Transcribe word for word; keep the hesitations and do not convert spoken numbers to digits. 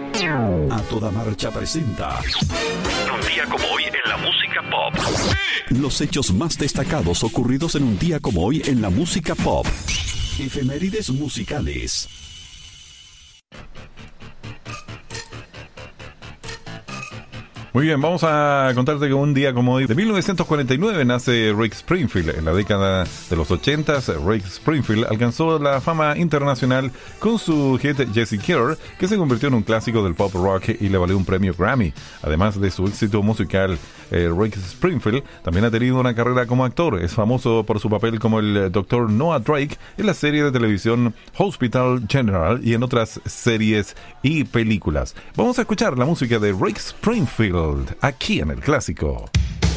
A Toda Marcha presenta Un día como hoy en la música pop. los hechos más destacados ocurridos en un día como hoy en la música pop. Efemérides musicales. Muy bien, vamos a contarte que un día como hoy, de mil novecientos cuarenta y nueve, nace Rick Springfield. En la década de los ochentas, Rick Springfield alcanzó la fama internacional con su hit Jessie Care, que se convirtió en un clásico del pop rock y le valió un premio Grammy. Además de su éxito musical, eh, Rick Springfield también ha tenido una carrera como actor. Es famoso por su papel como el doctor Noah Drake en la serie de televisión Hospital General y en otras series y películas. Vamos a escuchar la música de Rick Springfield aquí en el Clásico.